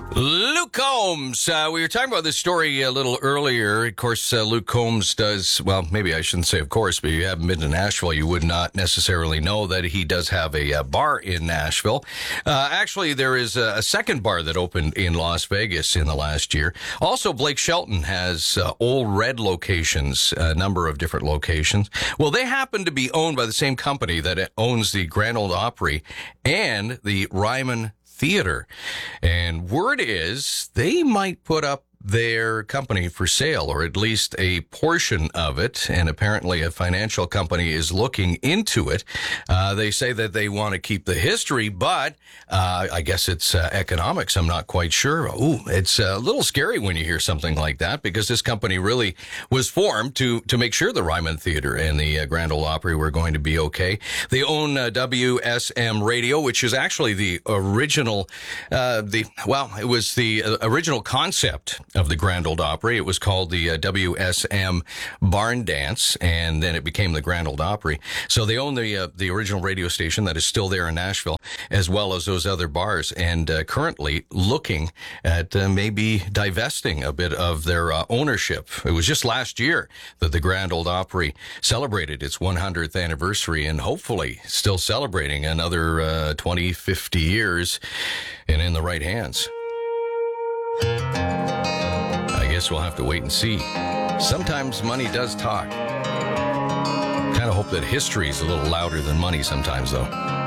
Luke Combs. We were talking about this story a little earlier. Of course, Luke Combs does, well, maybe I shouldn't say of course, but if you haven't been to Nashville, you would not necessarily know that he does have a bar in Nashville. Actually, there is a second bar that opened in Las Vegas in the last year. Also, Blake Shelton has Old Red locations, a number of different locations. Well, they happen to be owned by the same company that owns the Grand Ole Opry and the Ryman Theater. And word is they might put up their company for sale, or at least a portion of it, and apparently a financial company is looking into it. They say that they want to keep the history, but I guess it's economics. I'm not quite sure. Ooh, it's a little scary when you hear something like that, because this company really was formed to make sure the Ryman Theater and the Grand Ole Opry were going to be okay. They own WSM Radio, which is actually the original, it was the original concept of the Grand Ole Opry. It was called the WSM Barn Dance, and then it became the Grand Ole Opry. So they own the original radio station that is still there in Nashville, as well as those other bars, and currently looking at maybe divesting a bit of their ownership. It was just last year that the Grand Ole Opry celebrated its 100th anniversary, and hopefully still celebrating another 20, 50 years, and in the right hands. I guess we'll have to wait and see. Sometimes money does talk. Kind of hope that history is a little louder than money sometimes, though.